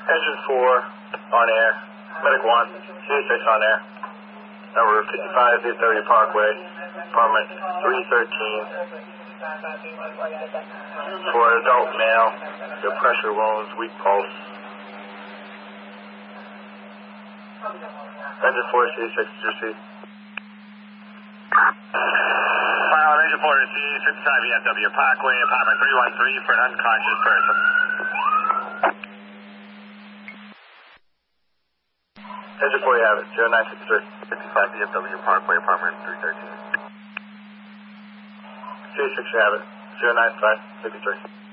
Engine 4 on air. Medic 1, C6 on air. Number 55 VFW Parkway, apartment 313. For adult male, the pressure wounds, weak pulse. Engine 4 C6 to C. Pilot Engine 4 to C, 55 VFW Parkway, apartment 313 for an unconscious person. Engine 4, you have it. 0963. 55 VFW Parkway, apartment 313. C6, you have it. 09553.